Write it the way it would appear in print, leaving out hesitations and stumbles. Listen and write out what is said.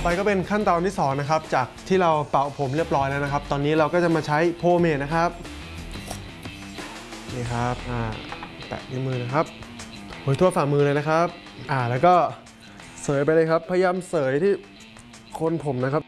อไปก็เป็นขั้นตอนที่2นะครับจากที่เราเป่าผมเรียบร้อยแล้วนะครับตอนนี้เราก็จะมาใช้โพเมดนะครับนี่ครับแตะที่มือนะครับโรยทั่วฝ่ามือเลยนะครับแล้วก็เสยไปเลยครับพยายามเสยที่โคนผมนะครับ